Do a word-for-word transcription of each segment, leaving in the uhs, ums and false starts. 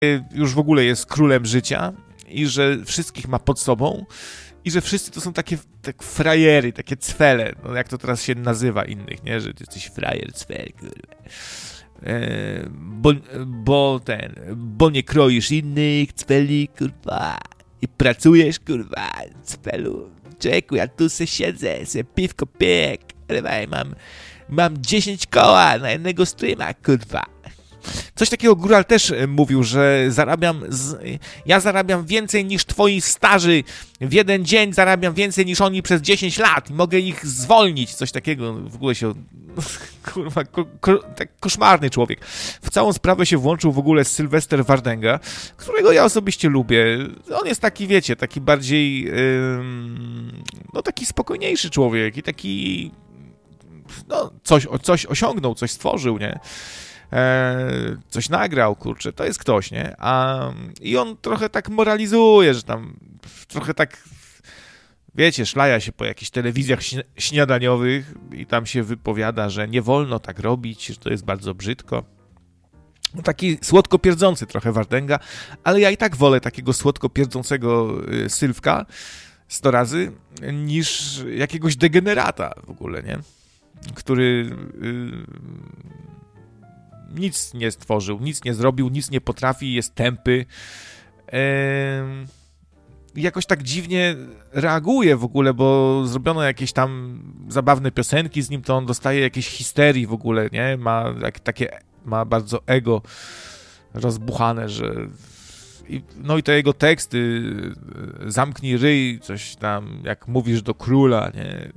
już w ogóle jest królem życia i że wszystkich ma pod sobą i że wszyscy to są takie tak frajery, takie cwele, no jak to teraz się nazywa innych, nie, że ty jesteś frajer, cwel, kurwa. E, bo, bo ten, bo nie kroisz innych, cweli, kurwa, i pracujesz, kurwa, cwelu, człowieku, ja tu se siedzę, se piwko piję, kurwa, mam, mam dziesięć koła na jednego streama, kurwa. Coś takiego Góral też mówił, że zarabiam, z... ja zarabiam więcej niż twoi starzy, w jeden dzień zarabiam więcej niż oni przez dziesięć lat i mogę ich zwolnić, coś takiego, w ogóle się, kurwa, ko, ko, tak koszmarny człowiek. W całą sprawę się włączył w ogóle Sylwester Wardęga, którego ja osobiście lubię. On jest taki, wiecie, taki bardziej, ym, no taki spokojniejszy człowiek i taki, no coś, coś osiągnął, coś stworzył, nie? E, coś nagrał, kurczę, to jest ktoś, nie? A, i on trochę tak moralizuje, że tam trochę tak, wiecie, szlaja się po jakichś telewizjach śni- śniadaniowych i tam się wypowiada, że nie wolno tak robić, że to jest bardzo brzydko. No, taki słodko pierdzący trochę Wardęga, ale ja i tak wolę takiego słodko pierdzącego y, Sylwka sto razy, niż jakiegoś degenerata w ogóle, nie? Który... Y, nic nie stworzył, nic nie zrobił, nic nie potrafi, jest tępy. Eee, jakoś tak dziwnie reaguje w ogóle, bo zrobiono jakieś tam zabawne piosenki z nim, to on dostaje jakieś histerii w ogóle, nie? Ma jak, takie, ma bardzo ego rozbuchane, że... I, no i te jego teksty, zamknij ryj, coś tam, jak mówisz do króla, nie?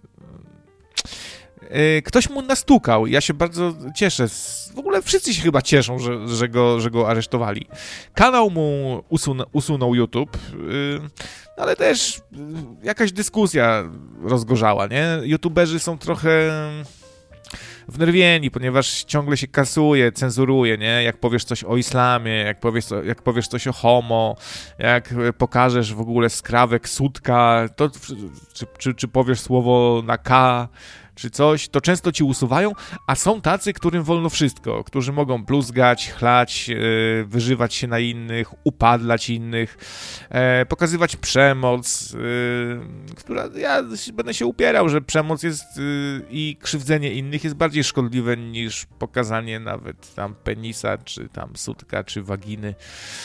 Ktoś mu nastukał. Ja się bardzo cieszę. W ogóle wszyscy się chyba cieszą, że, że, go, że go aresztowali. Kanał mu usun- usunął YouTube, ale też jakaś dyskusja rozgorzała, nie? YouTuberzy są trochę wnerwieni, ponieważ ciągle się kasuje, cenzuruje, nie? Jak powiesz coś o islamie, jak powiesz, jak powiesz coś o homo, jak pokażesz w ogóle skrawek, sutka, to, czy, czy, czy powiesz słowo na K, czy coś, to często ci usuwają, a są tacy, którym wolno wszystko, którzy mogą bluzgać, chlać, yy, wyżywać się na innych, upadlać innych, yy, pokazywać przemoc, yy, która, ja będę się upierał, że przemoc jest yy, i krzywdzenie innych jest bardziej szkodliwe niż pokazanie nawet tam penisa, czy tam sutka, czy waginy,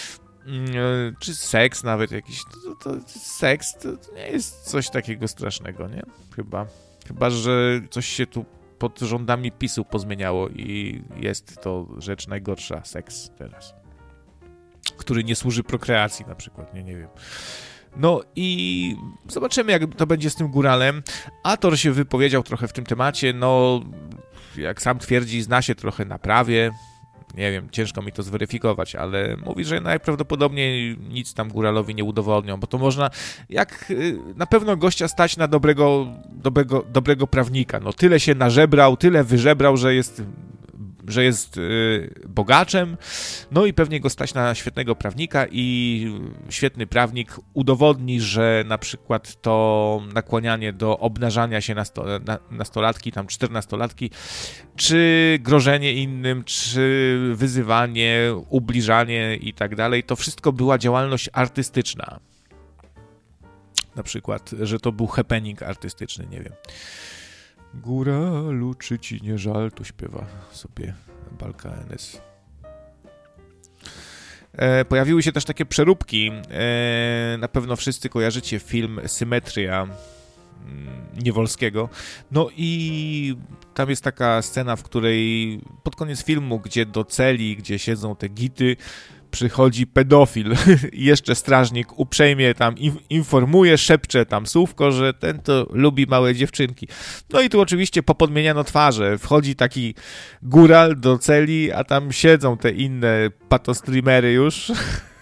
yy, czy seks nawet jakiś, to, to, seks to, to nie jest coś takiego strasznego, nie? Chyba. Chyba że coś się tu pod rządami PiSu pozmieniało i jest to rzecz najgorsza, seks teraz, który nie służy prokreacji na przykład, nie, nie wiem. No i zobaczymy, jak to będzie z tym Góralem. Ator się wypowiedział trochę w tym temacie, no jak sam twierdzi, zna się trochę na prawie. Nie wiem, ciężko mi to zweryfikować, ale mówi, że najprawdopodobniej nic tam Góralowi nie udowodnią, bo to można, jak na pewno gościa stać na dobrego, dobrego, dobrego prawnika. No tyle się nażebrał, tyle wyżebrał, że jest, że jest yy, bogaczem, no i pewnie go stać na świetnego prawnika i świetny prawnik udowodni, że na przykład to nakłanianie do obnażania się nasto, na, nastolatki, tam czternastolatki, czy grożenie innym, czy wyzywanie, ubliżanie i tak dalej, to wszystko była działalność artystyczna. Na przykład, że to był happening artystyczny, nie wiem. Góralu, czy ci nie żal, tu śpiewa sobie Balka N S. E, pojawiły się też takie przeróbki. E, na pewno wszyscy kojarzycie film Symetria Niewolskiego. No i tam jest taka scena, w której pod koniec filmu, gdzie do celi, gdzie siedzą te gity, przychodzi pedofil i jeszcze strażnik uprzejmie tam informuje, szepcze tam słówko, że ten to lubi małe dziewczynki. No i tu oczywiście popodmieniano twarze. Wchodzi taki góral do celi, a tam siedzą te inne patostreamery już.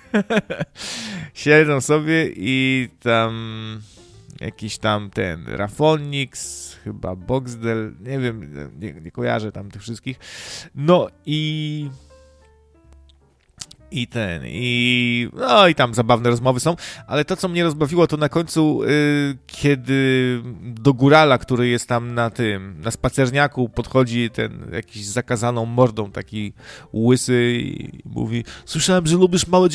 Siedzą sobie i tam jakiś tam ten Rafonix, chyba Boxdel, nie wiem, nie, nie kojarzę tam tych wszystkich. No i I ten, i no i tam zabawne rozmowy są, ale to, co mnie rozbawiło, to na końcu, y, kiedy do górala, który jest tam na tym, na spacerniaku, podchodzi ten jakiś zakazaną mordą, taki łysy i mówi: słyszałem, że lubisz małe